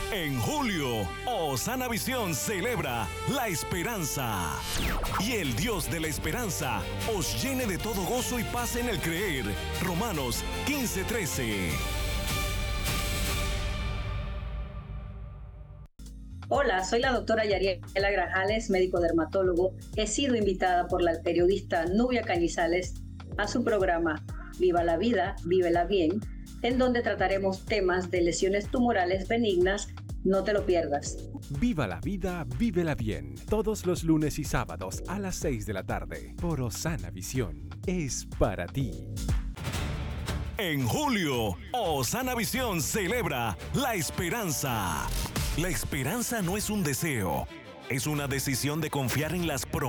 En julio, Osana Visión celebra la esperanza. Y el Dios de la esperanza os llene de todo gozo y paz en el creer. Romanos 15:13. Hola, soy la doctora Yariela Grajales, médico dermatólogo. He sido invitada por la periodista Nubia Cañizales a su programa Viva la Vida, Vívela Bien, en donde trataremos temas de lesiones tumorales benignas. No te lo pierdas. Viva la vida, vívela bien. Todos los lunes y sábados a las 6 de la tarde por Osana Visión. Es para ti. En julio, Osana Visión celebra la esperanza. La esperanza no es un deseo, es una decisión de confiar en las promesas